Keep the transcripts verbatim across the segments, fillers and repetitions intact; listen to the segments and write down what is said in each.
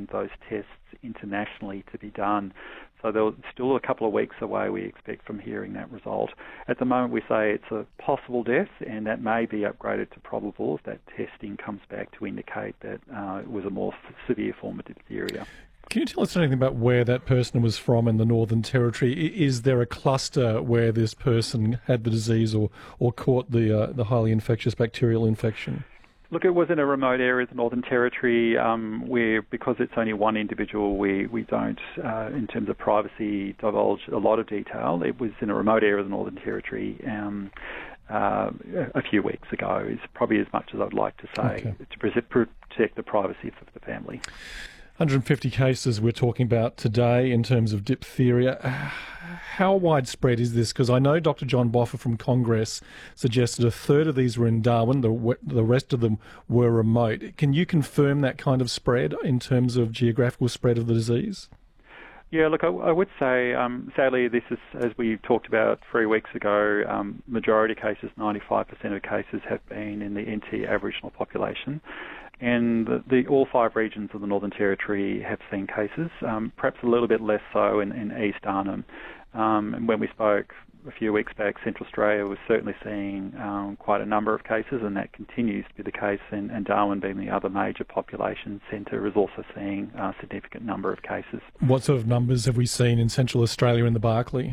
um, those tests internationally to be done. So there's still a couple of weeks away, we expect, from hearing that result. At the moment, we say it's a possible death, and that may be upgraded to probable if that testing comes back to indicate that uh, it was a more severe form of diphtheria. Can you tell us anything about where that person was from in the Northern Territory? Is there a cluster where this person had the disease or, or caught the uh, the highly infectious bacterial infection? Look, it was in a remote area of the Northern Territory um, where, because it's only one individual, we, we don't, uh, in terms of privacy, divulge a lot of detail. It was in a remote area of the Northern Territory um, uh, a few weeks ago. Is probably as much as I'd like to say, okay, to protect the privacy of the family. one hundred fifty cases we're talking about today in terms of diphtheria. How widespread is this? Because I know Doctor John Boffa from Congress suggested a third of these were in Darwin, the, the rest of them were remote. Can you confirm that kind of spread in terms of geographical spread of the disease? Yeah, look, I, I would say, um, sadly, this is, as we talked about three weeks ago, um, majority of cases, ninety-five percent of cases have been in the N T Aboriginal population. And the, the all five regions of the Northern Territory have seen cases, um, perhaps a little bit less so in, in East Arnhem. Um, and when we spoke a few weeks back, Central Australia was certainly seeing um, quite a number of cases, and that continues to be the case. And, and Darwin, being the other major population centre, is also seeing a significant number of cases. What sort of numbers have we seen in Central Australia in the Barkly?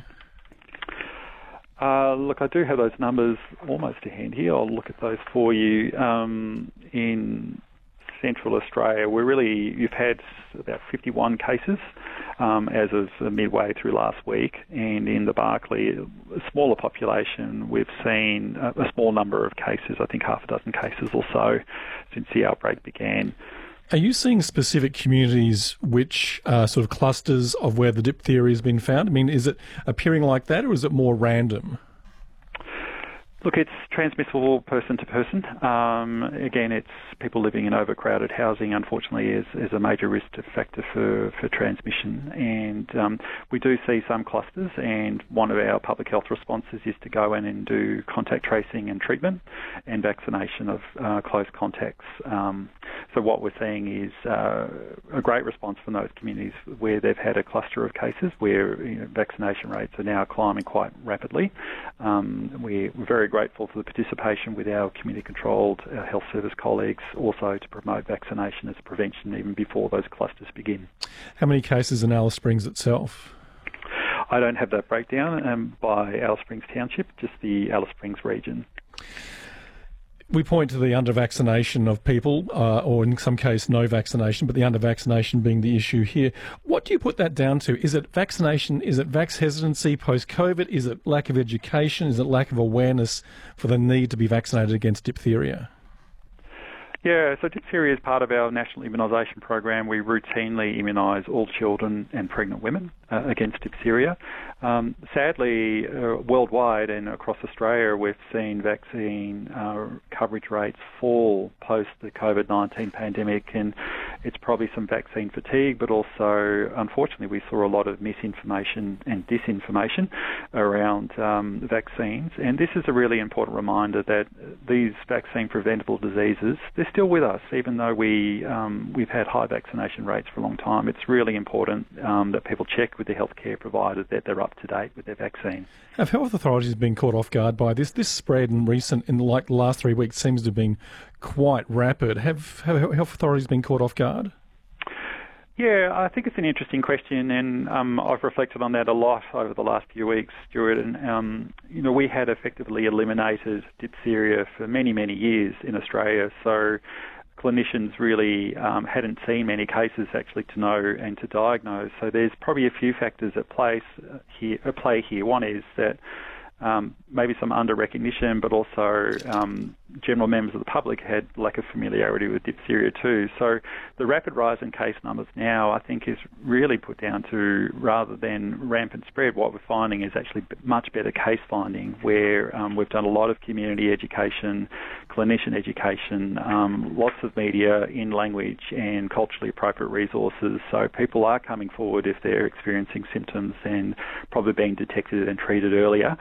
Uh, look, I do have those numbers almost to hand here. I'll look at those for you. Um, in Central Australia, we're really, you've had about fifty-one cases um, as of midway through last week, and in the Barkly, a smaller population, we've seen a, a small number of cases, I think half a dozen cases or so, since the outbreak began. Are you seeing specific communities which are sort of clusters of where the diphtheria has been found? I mean, is it appearing like that, or is it more random? Look, it's transmissible person to person. Um, again, it's people living in overcrowded housing, unfortunately, is, is a major risk factor for, for transmission. And um, we do see some clusters, and one of our public health responses is to go in and do contact tracing and treatment and vaccination of uh, close contacts. Um, so what we're seeing is uh, a great response from those communities where they've had a cluster of cases where, you know, vaccination rates are now climbing quite rapidly. Um, we're, we're very grateful for the participation with our community-controlled uh, health service colleagues, also to promote vaccination as a prevention even before those clusters begin. How many cases in Alice Springs itself? I don't have that breakdown um, by Alice Springs Township, just the Alice Springs region. We point to the under-vaccination of people, uh, or in some case no vaccination, but the under-vaccination being the issue here. What do you put that down to? Is it vaccination? Is it vax hesitancy post-COVID? Is it lack of education? Is it lack of awareness for the need to be vaccinated against diphtheria? Yeah, so diphtheria is part of our national immunisation program. We routinely immunise all children and pregnant women uh, against diphtheria. Um, sadly, uh, worldwide and across Australia, we've seen vaccine uh, coverage rates fall post the COVID nineteen pandemic, and it's probably some vaccine fatigue, but also, unfortunately, we saw a lot of misinformation and disinformation around um, vaccines. And this is a really important reminder that these vaccine-preventable diseases, they're still with us, even though we, um, we've had high vaccination rates for a long time. It's really important um, that people check with their healthcare provider that they're up to date with their vaccine. Have health authorities been caught off guard by this? This spread in recent, in like the last three weeks, seems to have been quite rapid. Have, have health authorities been caught off guard? Yeah, I think it's an interesting question, and um, I've reflected on that a lot over the last few weeks, Stuart. And um, you know, we had effectively eliminated diphtheria for many, many years in Australia, so clinicians really um, hadn't seen many cases actually to know and to diagnose. So there's probably a few factors at play here. At play here. One is that um, maybe some under-recognition, but also um, general members of the public had lack of familiarity with diphtheria too. So the rapid rise in case numbers now, I think, is really put down to, rather than rampant spread, what we're finding is actually much better case finding, where um, we've done a lot of community education, clinician education, um, lots of media in language and culturally appropriate resources. So people are coming forward if they're experiencing symptoms and probably being detected and treated earlier.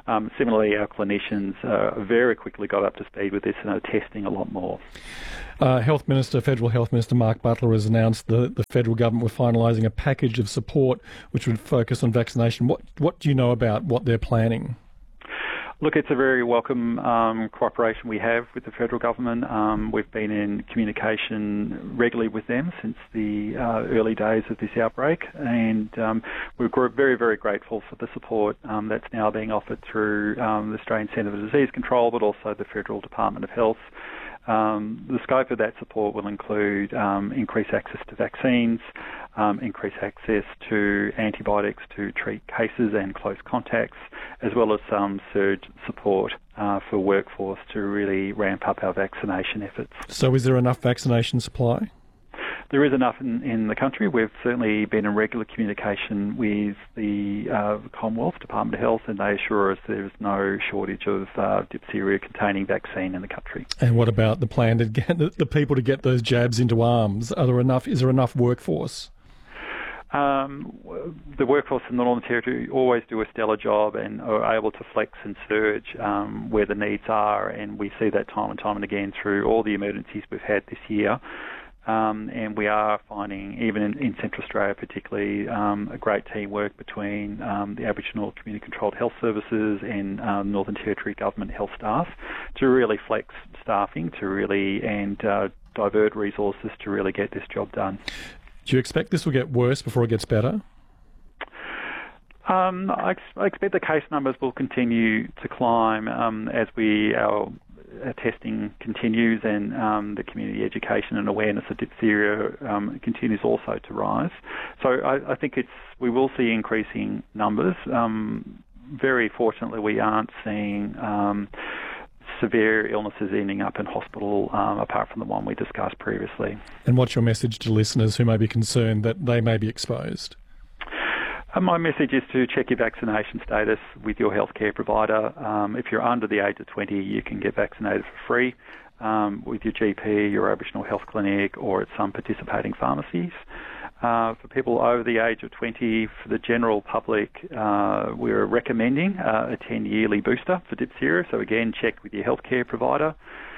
Um, similarly, our clinicians uh, very quickly got up to speed with this and are testing a lot more. Uh, Health Minister, Federal Health Minister Mark Butler has announced that the federal government were finalising a package of support which would focus on vaccination. What, what do you know about what they're planning? Look, it's a very welcome um, cooperation we have with the federal government. Um, we've been in communication regularly with them since the uh, early days of this outbreak, and um, we're very, very grateful for the support um, that's now being offered through um, the Australian Centre for Disease Control, but also the Federal Department of Health. Um, the scope of that support will include um, increased access to vaccines, um, increased access to antibiotics to treat cases and close contacts, as well as some surge support uh, for workforce to really ramp up our vaccination efforts. So is there enough vaccination supply? There is enough in, in the country. We've certainly been in regular communication with the uh, Commonwealth Department of Health, and they assure us there is no shortage of uh, diphtheria-containing vaccine in the country. And what about the plan to get the, the people to get those jabs into arms? Are there enough? Is there enough workforce? Um, the workforce in the Northern Territory always do a stellar job and are able to flex and surge um, where the needs are, and we see that time and time and again through all the emergencies we've had this year. Um, and we are finding, even in, in Central Australia particularly, um, a great teamwork between um, the Aboriginal Community-Controlled Health Services and um, Northern Territory Government health staff to really flex staffing to really and uh, divert resources to really get this job done. Do you expect this will get worse before it gets better? Um, I, ex- I expect the case numbers will continue to climb um, as we our Our testing continues and um, the community education and awareness of diphtheria um, continues also to rise. So I, I think it's we will see increasing numbers. Um, very fortunately, we aren't seeing um, severe illnesses ending up in hospital um, apart from the one we discussed previously. And what's your message to listeners who may be concerned that they may be exposed? Uh, my message is to check your vaccination status with your healthcare provider. Um, if you're under the age of twenty, you can get vaccinated for free um, with your G P, your Aboriginal health clinic, or at some participating pharmacies. Uh, for people over the age of twenty, for the general public, uh, we're recommending uh, a ten-yearly booster for diphtheria. So again, check with your healthcare provider.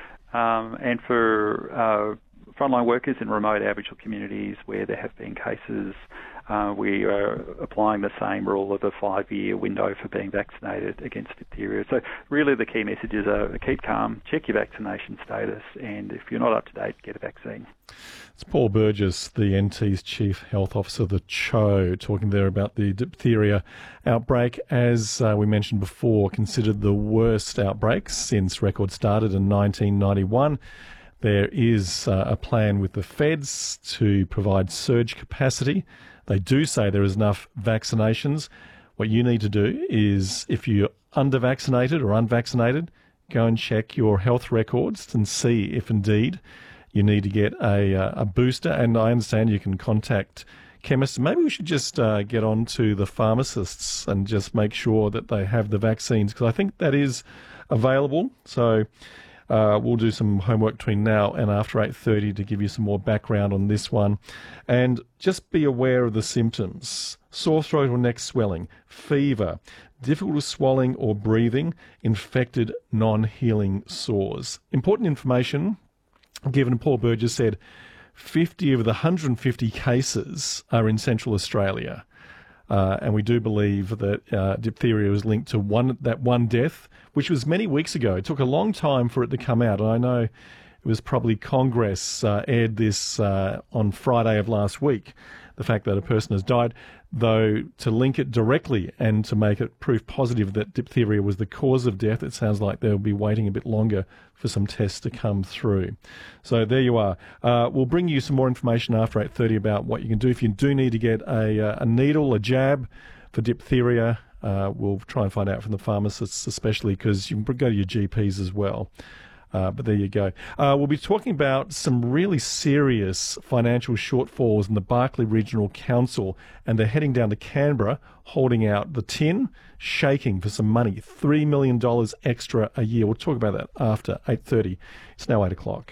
Um, and for uh, frontline workers in remote Aboriginal communities where there have been cases, Uh, we are applying the same rule of a five-year window for being vaccinated against diphtheria. So really the key messages are keep calm, check your vaccination status, and if you're not up to date, get a vaccine. It's Paul Burgess, the N T's Chief Health Officer, the C H O, talking there about the diphtheria outbreak, as uh, we mentioned before, considered the worst outbreak since records started in nineteen ninety-one. There is uh, a plan with the feds to provide surge capacity. They do say there is enough vaccinations. What you need to do is, if you're under-vaccinated or unvaccinated, go and check your health records and see if indeed you need to get a, uh, a booster. And I understand you can contact chemists. Maybe we should just uh, get on to the pharmacists and just make sure that they have the vaccines, because I think that is available. So Uh, we'll do some homework between now and after eight thirty to give you some more background on this one. And just be aware of the symptoms. Sore throat or neck swelling, fever, difficulty swallowing or breathing, infected non-healing sores. Important information given. Paul Burgess said fifty of the one hundred fifty cases are in Central Australia. Uh, and we do believe that uh, diphtheria was linked to one that one death, which was many weeks ago. It took a long time for it to come out. And I know it was probably Congress uh, aired this uh, on Friday of last week, the fact that a person has died, though to link it directly and to make it proof positive that diphtheria was the cause of death, it sounds like they'll be waiting a bit longer for some tests to come through. So there you are. Uh, we'll bring you some more information after eight thirty about what you can do. If you do need to get a, uh, a needle, a jab for diphtheria, uh, we'll try and find out from the pharmacists, especially because you can go to your G Ps as well. Uh, but there you go. Uh, we'll be talking about some really serious financial shortfalls in the Barkly Regional Council, and they're heading down to Canberra, holding out the tin, shaking for some money, three million dollars extra a year. We'll talk about that after eight thirty. It's now eight o'clock.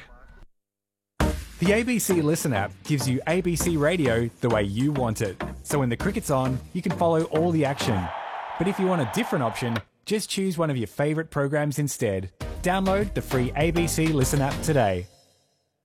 The A B C Listen app gives you A B C radio the way you want it. So when the cricket's on, you can follow all the action. But if you want a different option, Just choose one of your favourite programs instead. Download the free A B C Listen app today.